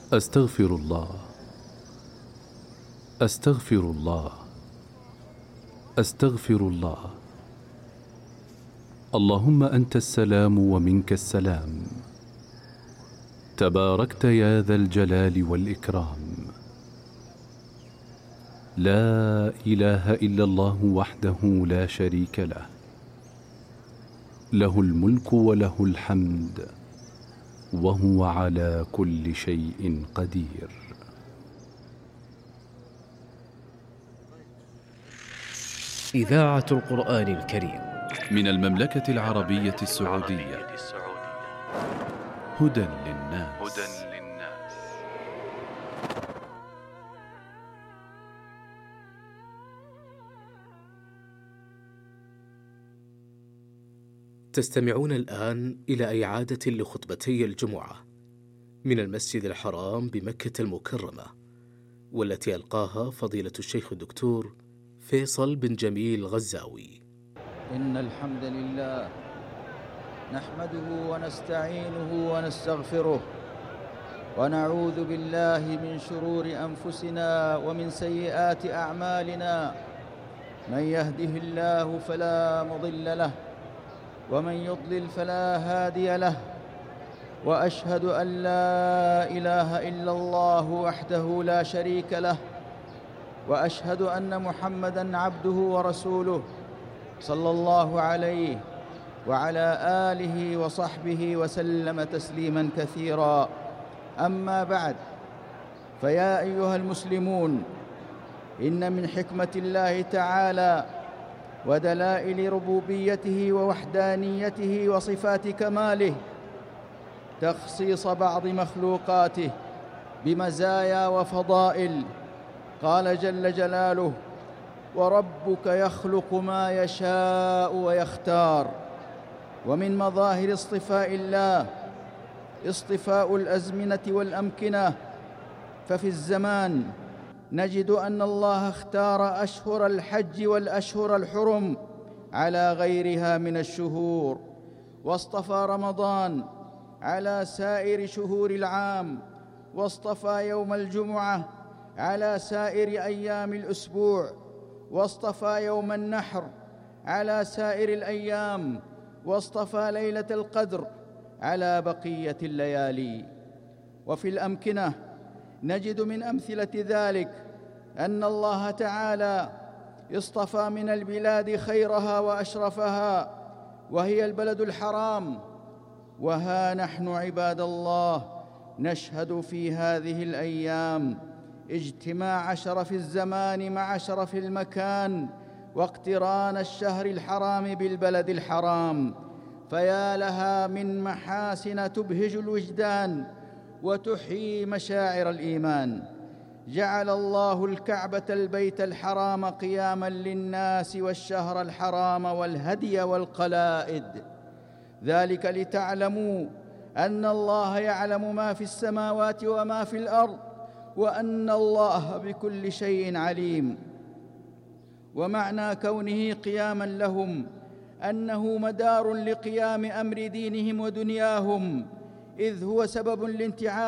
أستغفر الله، أستغفر الله، أستغفر الله. اللهم أنت السلام ومنك السلام، تباركت يا ذا الجلال والإكرام. لا إله إلا الله وحده لا شريك له، له الملك وله الحمد وهو على كل شيء قدير. إذاعة القرآن الكريم من المملكة العربية السعودية. هدى للناس. تستمعون الآن إلى إعادة لخطبتي الجمعة من المسجد الحرام بمكة المكرمة، والتي ألقاها فضيلة الشيخ الدكتور فيصل بن جميل غزاوي. إن الحمد لله نحمده ونستعينه ونستغفره، ونعوذ بالله من شرور أنفسنا ومن سيئات أعمالنا. من يهده الله فلا مضل له، ومن يضلل فلا هادي له. وأشهد أن لا إله إلا الله وحده لا شريك له، وأشهد أن محمدًا عبده ورسوله صلى الله عليه وعلى آله وصحبه وسلم تسليماً كثيراً. أما بعد، فيا أيها المسلمون، إن من حكمة الله تعالى ودلائل ربوبيته ووحدانيته وصفات كماله تخصيص بعض مخلوقاته بمزايا وفضائل. قال جل جلاله: وربك يخلق ما يشاء ويختار. ومن مظاهر اصطفاء الله اصطفاء الأزمنة والأمكنة، ففي الزمان نجد أن الله اختار أشهر الحج والأشهر الحرم على غيرها من الشهور، واصطفى رمضان على سائر شهور العام، واصطفى يوم الجمعة على سائر أيام الأسبوع، واصطفى يوم النحر على سائر الأيام، واصطفى ليلة القدر على بقية الليالي. وفي الأمكنة نجد من أمثلة ذلك أن الله تعالى اصطفى من البلاد خيرها وأشرفها، وهي البلد الحرام. وها نحن عباد الله نشهد في هذه الأيام اجتماع شرف الزمان مع شرف المكان، واقتران الشهر الحرام بالبلد الحرام. فيا لها من محاسن تبهج الوجدان وتحيي مشاعر الإيمان. جعل الله الكعبة البيت الحرام قياماً للناس، والشهر الحرام والهدي والقلائد، ذلك لتعلموا أن الله يعلم ما في السماوات وما في الأرض، وأن الله بكل شيء عليم. ومعنى كونه قياماً لهم أنه مدار لقيام أمر دينهم ودنياهم، إذ هو سبب لانتعاش